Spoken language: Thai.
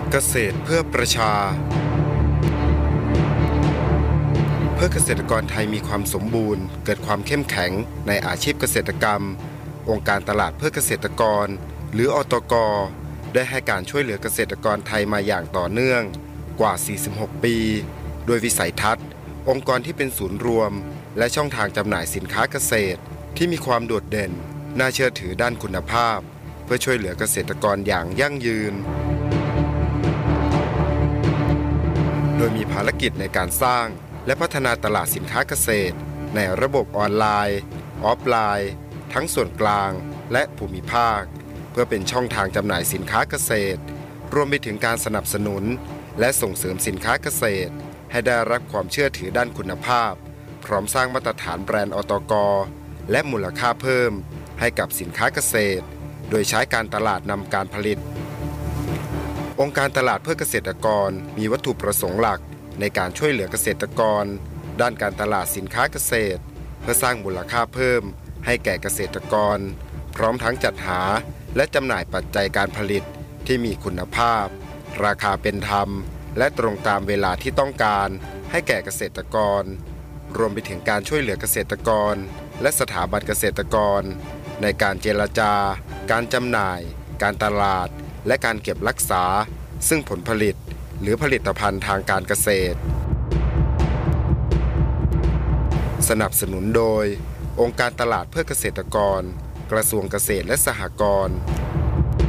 เกษตรเพื่อประชาเพื่อเกษตรกรไทยมีความสมบูรณ์เกิดความเข้มแข็งในอาชีพเกษตรกรรมองค์การตลาดเพื่อเกษตรกรหรืออตก.ได้ให้การช่วยเหลือเกษตรกรไทยมาอย่างต่อเนื่องกว่า 46 ปีโดยวิสัยทัศน์องค์กรที่เป็นศูนย์รวมและช่องทางจำหน่ายสินค้าเกษตรที่มีความโดดเด่นน่าเชื่อถือด้านคุณภาพเพื่อช่วยเหลือเกษตรกรอย่างยั่งยืนโดยมีภารกิจในการสร้างและพัฒนาตลาดสินค้าเกษตรในระบบออนไลน์ออฟไลน์ทั้งส่วนกลางและภูมิภาคเพื่อเป็นช่องทางจำหน่ายสินค้าเกษตรรวมไปถึงการสนับสนุนและส่งเสริมสินค้าเกษตรให้ได้รับความเชื่อถือด้านคุณภาพพร้อมสร้างมาตรฐานแบรนด์อตก.และมูลค่าเพิ่มให้กับสินค้าเกษตรโดยใช้การตลาดนำการผลิตองค์การตลาดเพื่อเกษตรกรมีวัตถุประสงค์หลักในการช่วยเหลือเกษตรกรด้านการตลาดสินค้าเกษตรเพื่อสร้างมูลค่าเพิ่มให้แก่เกษตรกรพร้อมทั้งจัดหาและจำหน่ายปัจจัยการผลิตที่มีคุณภาพราคาเป็นธรรมและตรงตามเวลาที่ต้องการให้แก่เกษตรกรรวมไปถึงการช่วยเหลือเกษตรกรและสถาบันเกษตรกรในการเจรจาการจำหน่ายการตลาดและการเก็บรักษาซึ่งผลผลิตหรือผลิตภัณฑ์ทางการเกษตรสนับสนุนโดยองค์การตลาดเพื่อเกษตรกรกระทรวงเกษตรและสหกรณ์